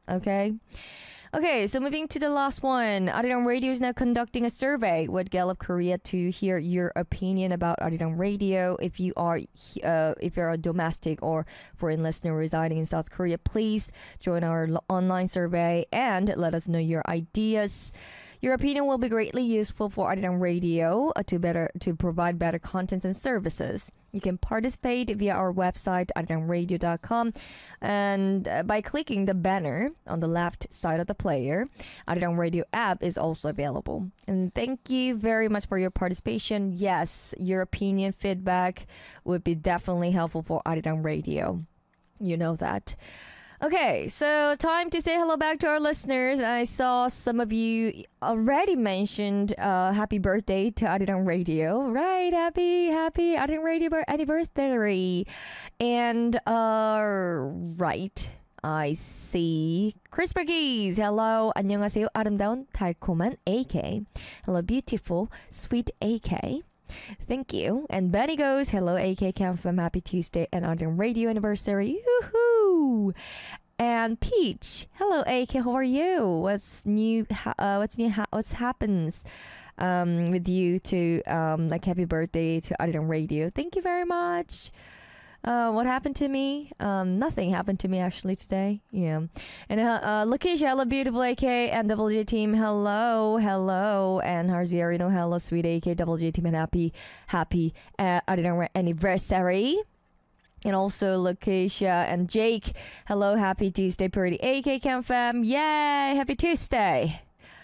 Okay. Okay, so moving to the last one. Arirang Radio is now conducting a survey with Gallup Korea to hear your opinion about Arirang Radio. If you're a domestic or foreign listener residing in South Korea, please join our online survey and let us know your ideas. Your opinion will be greatly useful for Arirang Radio to provide better contents and services. You can participate via our website, arirangradio.com, and by clicking the banner on the left side of the player. Arirang Radio app is also available. And thank you very much for your participation. Yes, your opinion, feedback would be definitely helpful for Arirang Radio. You know that. Okay, so time to say hello back to our listeners. I saw some of you already mentioned happy birthday to Arirang Radio. Right, happy Arirang Radio anniversary. And right, I see Chris Bergis. Hello, 안녕하세요. 아름다운 달콤한 AK. Hello, beautiful, sweet AK. Thank you. And Benny goes, hello AK Camfam, happy Tuesday and Arirang Radio anniversary. Yoo-hoo! And Peach, hello AK, how are you? What's new? What's happens with you to like happy birthday to Arirang Radio? Thank you very much. What happened to me? Nothing happened to me actually today. Yeah. And Lakeisha, hello beautiful AK and Double J team. Hello. And Harziarino, hello sweet AK, Double J team, and happy Arirang anniversary. And also Lakeisha and Jake, hello, happy Tuesday, pretty AK Cam Fam. Yay, happy Tuesday.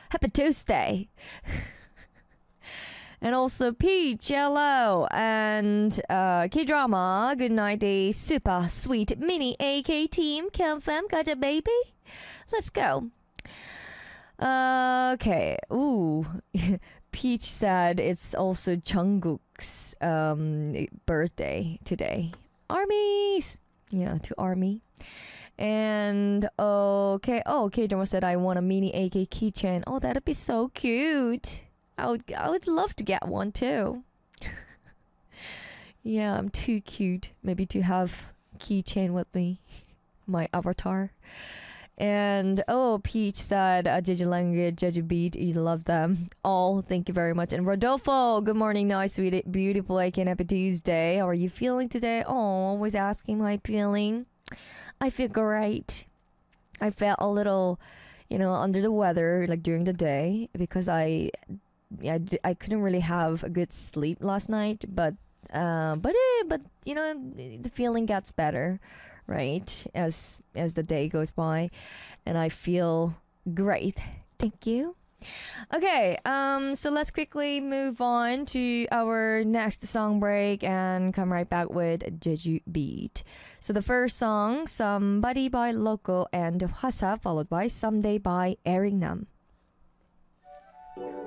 And also Peach, hello. And K-Drama, good night, a super sweet mini AK team. Cam Fam, got a baby? Let's go. Okay, ooh. Peach said it's also Jungkook's birthday today. Armies! Yeah, to Army. And okay, Drama said I want a mini AK keychain. Oh, that'd be so cute. I would love to get one too. Yeah, I'm too cute maybe to have keychain with me, my avatar. And Peach said Jeju language, Jeju beat, you love them all. Thank you very much. And Rodolfo, good morning, nice, sweet, beautiful AK, and happy Tuesday. How are you feeling today? Oh, always asking my feeling. I feel great. I felt a little, under the weather like during the day because I couldn't really have a good sleep last night, but the feeling gets better, right, as the day goes by, and I feel great. Thank you. Okay, so let's quickly move on to our next song break and come right back with Jeju Beat. So the first song, Somebody by Loco and Hwasa, followed by Someday by Eringnam.